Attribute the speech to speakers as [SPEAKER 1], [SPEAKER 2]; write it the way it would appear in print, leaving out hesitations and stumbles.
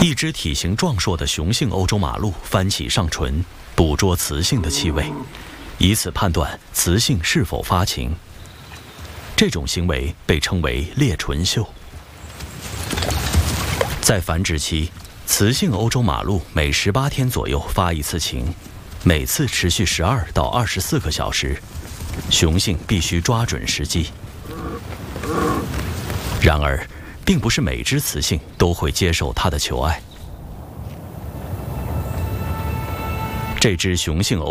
[SPEAKER 1] 一只体型壮硕的雄性欧洲马鹿翻起上唇，捕捉雌性的气味，以此判断雌性是否发情。这种行为被称为猎唇嗅。在繁殖期，雌性欧洲马鹿每18天左右发一次情，每次持续12到24个小时，雄性必须抓准时机。然而，并不是每只雌性都会接受它的求爱。这只雄性